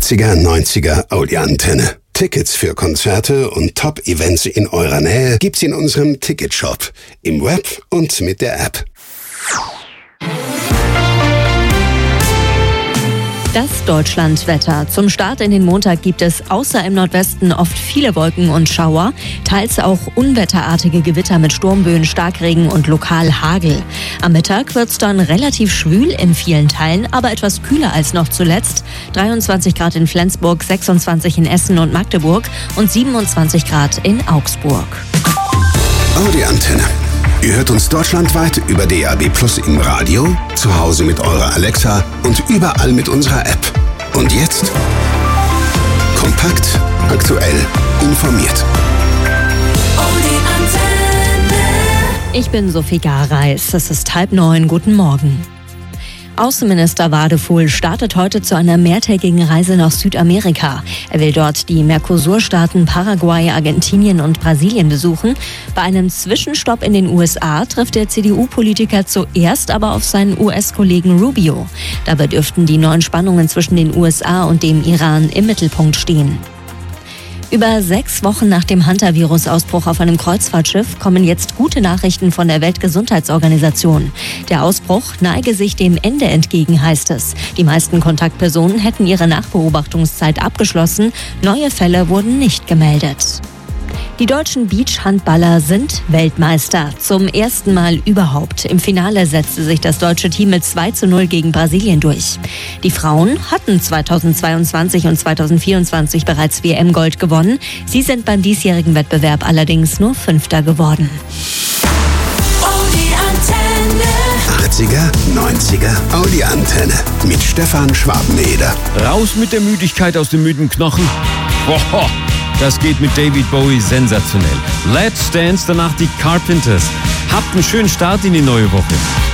80er, 90er Audi-Antenne. Tickets für Konzerte und Top-Events in eurer Nähe gibt's in unserem Ticketshop, im Web und mit der App. Das Deutschlandwetter. Zum Start in den Montag gibt es außer im Nordwesten oft viele Wolken und Schauer, teils auch unwetterartige Gewitter mit Sturmböen, Starkregen und lokal Hagel. Am Mittag wird's dann relativ schwül in vielen Teilen, aber etwas kühler als noch zuletzt. 23 Grad in Flensburg, 26 in Essen und Magdeburg und 27 Grad in Augsburg. Audi-Antenne. Ihr hört uns deutschlandweit über DAB+ im Radio, zu Hause mit eurer Alexa und überall mit unserer App. Und jetzt kompakt, aktuell, informiert. Ich bin Sophie Gareis. Es ist 8:30. Guten Morgen. Außenminister Wadefuhl startet heute zu einer mehrtägigen Reise nach Südamerika. Er will dort die Mercosur-Staaten Paraguay, Argentinien und Brasilien besuchen. Bei einem Zwischenstopp in den USA trifft der CDU-Politiker zuerst aber auf seinen US-Kollegen Rubio. Dabei dürften die neuen Spannungen zwischen den USA und dem Iran im Mittelpunkt stehen. Über 6 Wochen nach dem Hantavirus-Ausbruch auf einem Kreuzfahrtschiff kommen jetzt gute Nachrichten von der Weltgesundheitsorganisation. Der Ausbruch neige sich dem Ende entgegen, heißt es. Die meisten Kontaktpersonen hätten ihre Nachbeobachtungszeit abgeschlossen. Neue Fälle wurden nicht gemeldet. Die deutschen Beachhandballer sind Weltmeister. Zum ersten Mal überhaupt. Im Finale setzte sich das deutsche Team mit 2:0 gegen Brasilien durch. Die Frauen hatten 2022 und 2024 bereits WM-Gold gewonnen. Sie sind beim diesjährigen Wettbewerb allerdings nur Fünfter geworden. 80er, 90er Audi-Antenne mit Stefan Schwabeneder. Raus mit der Müdigkeit aus dem müden Knochen. Boah, das geht mit David Bowie sensationell. Let's Dance, danach die Carpenters. Habt einen schönen Start in die neue Woche.